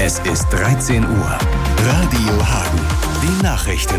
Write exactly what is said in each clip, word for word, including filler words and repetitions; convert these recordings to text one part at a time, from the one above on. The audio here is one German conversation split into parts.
Es ist dreizehn Uhr. Radio Hagen. Die Nachrichten.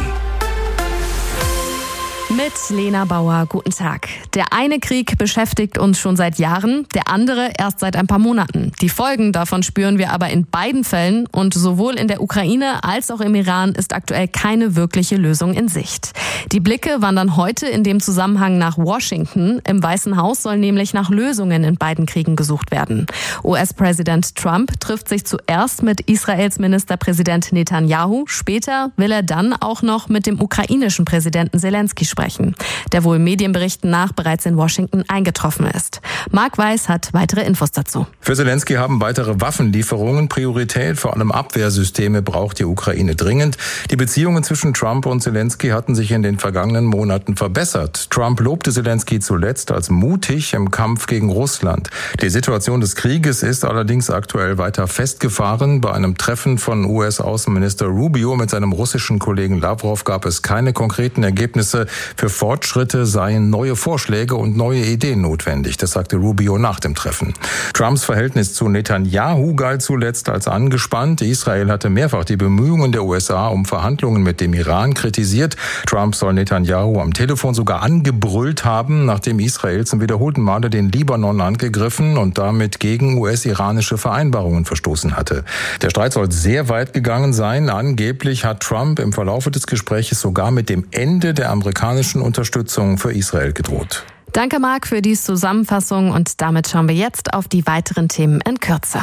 Mit Lena Bauer, guten Tag. Der eine Krieg beschäftigt uns schon seit Jahren, der andere erst seit ein paar Monaten. Die Folgen davon spüren wir aber in beiden Fällen und sowohl in der Ukraine als auch im Iran ist aktuell keine wirkliche Lösung in Sicht. Die Blicke wandern heute in dem Zusammenhang nach Washington. Im Weißen Haus soll nämlich nach Lösungen in beiden Kriegen gesucht werden. U S-Präsident Trump trifft sich zuerst mit Israels Ministerpräsident Netanyahu. Später will er dann auch noch mit dem ukrainischen Präsidenten Zelensky sprechen, der wohl Medienberichten nach bereits in Washington eingetroffen ist. Marc Weiß hat weitere Infos dazu. Für Zelensky haben weitere Waffenlieferungen Priorität. Vor allem Abwehrsysteme braucht die Ukraine dringend. Die Beziehungen zwischen Trump und Zelensky hatten sich in den vergangenen Monaten verbessert. Trump lobte Zelensky zuletzt als mutig im Kampf gegen Russland. Die Situation des Krieges ist allerdings aktuell weiter festgefahren. Bei einem Treffen von U S-Außenminister Rubio mit seinem russischen Kollegen Lavrov gab es keine konkreten Ergebnisse. Für Fortschritte seien neue Vorschläge und neue Ideen notwendig. Das sagte Rubio nach dem Treffen. Trumps Verhältnis zu Netanyahu galt zuletzt als angespannt. Israel hatte mehrfach die Bemühungen der U S A um Verhandlungen mit dem Iran kritisiert. Trump soll Netanyahu am Telefon sogar angebrüllt haben, nachdem Israel zum wiederholten Male den Libanon angegriffen und damit gegen U S-iranische Vereinbarungen verstoßen hatte. Der Streit soll sehr weit gegangen sein. Angeblich hat Trump im Verlauf des Gesprächs sogar mit dem Ende der amerikanischen Unterstützung für Israel gedroht. Danke, Marc, für die Zusammenfassung. Und damit schauen wir jetzt auf die weiteren Themen in Kürze.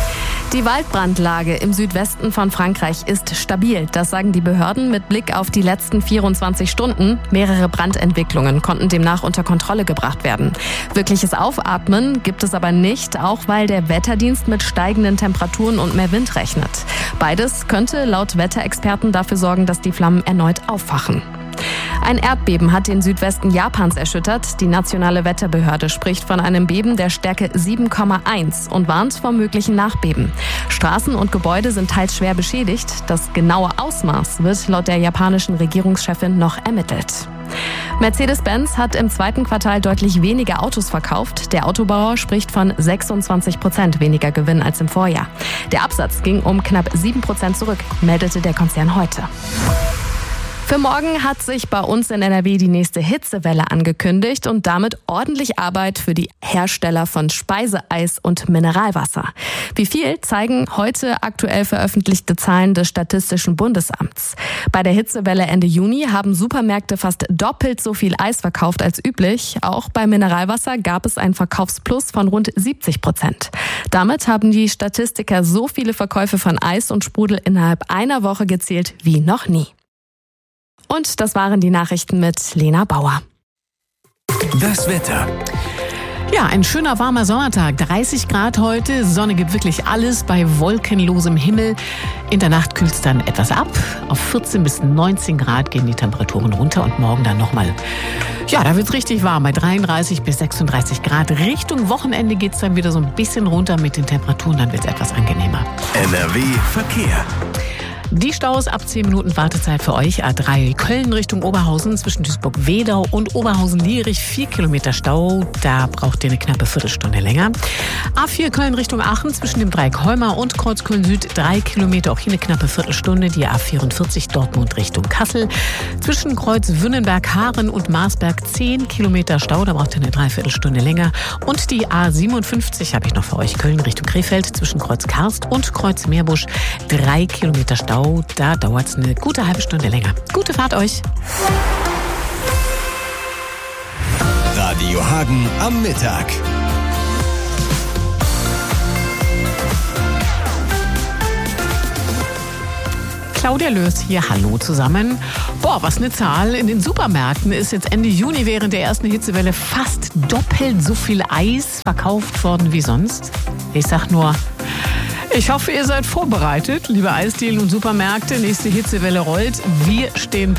Die Waldbrandlage im Südwesten von Frankreich ist stabil. Das sagen die Behörden mit Blick auf die letzten vierundzwanzig Stunden. Mehrere Brandentwicklungen konnten demnach unter Kontrolle gebracht werden. Wirkliches Aufatmen gibt es aber nicht, auch weil der Wetterdienst mit steigenden Temperaturen und mehr Wind rechnet. Beides könnte laut Wetterexperten dafür sorgen, dass die Flammen erneut auffachen. Ein Erdbeben hat den Südwesten Japans erschüttert. Die nationale Wetterbehörde spricht von einem Beben der Stärke sieben Komma eins und warnt vor möglichen Nachbeben. Straßen und Gebäude sind teils schwer beschädigt. Das genaue Ausmaß wird laut der japanischen Regierungschefin noch ermittelt. Mercedes-Benz hat im zweiten Quartal deutlich weniger Autos verkauft. Der Autobauer spricht von sechsundzwanzig Prozent weniger Gewinn als im Vorjahr. Der Absatz ging um knapp sieben Prozent zurück, meldete der Konzern heute. Für morgen hat sich bei uns in N R W die nächste Hitzewelle angekündigt und damit ordentlich Arbeit für die Hersteller von Speiseeis und Mineralwasser. Wie viel zeigen heute aktuell veröffentlichte Zahlen des Statistischen Bundesamts. Bei der Hitzewelle Ende Juni haben Supermärkte fast doppelt so viel Eis verkauft als üblich. Auch bei Mineralwasser gab es einen Verkaufsplus von rund siebzig Prozent. Damit haben die Statistiker so viele Verkäufe von Eis und Sprudel innerhalb einer Woche gezählt wie noch nie. Und das waren die Nachrichten mit Lena Bauer. Das Wetter. Ja, ein schöner warmer Sommertag. dreißig Grad heute. Sonne gibt wirklich alles bei wolkenlosem Himmel. In der Nacht kühlt es dann etwas ab. Auf vierzehn bis neunzehn Grad gehen die Temperaturen runter und morgen dann nochmal. Ja, da wird es richtig warm bei dreiunddreißig bis sechsunddreißig Grad. Richtung Wochenende geht es dann wieder so ein bisschen runter mit den Temperaturen. Dann wird es etwas angenehmer. N R W Verkehr. Die Staus ab zehn Minuten Wartezeit für euch. A drei Köln Richtung Oberhausen zwischen Duisburg-Wedau und Oberhausen-Lierich. vier Kilometer Stau. Da braucht ihr eine knappe Viertelstunde länger. A vier Köln Richtung Aachen zwischen dem Dreieck Heumar und Kreuz Köln-Süd. drei Kilometer, auch hier eine knappe Viertelstunde. Die A vierundvierzig Dortmund Richtung Kassel. Zwischen Kreuz Wünnenberg-Haaren und Marsberg zehn Kilometer Stau. Da braucht ihr eine Dreiviertelstunde länger. Und die A siebenundfünfzig habe ich noch für euch. Köln Richtung Krefeld zwischen Kreuz Karst und Kreuz Meerbusch. drei Kilometer Stau. Da dauert es eine gute halbe Stunde länger. Gute Fahrt euch. Radio Hagen am Mittag. Claudia Löß hier, hallo zusammen. Boah, was eine Zahl. In den Supermärkten ist jetzt Ende Juni während der ersten Hitzewelle fast doppelt so viel Eis verkauft worden wie sonst. Ich sag nur, ich hoffe, ihr seid vorbereitet, liebe Eisdielen und Supermärkte. Nächste Hitzewelle rollt. Wir stehen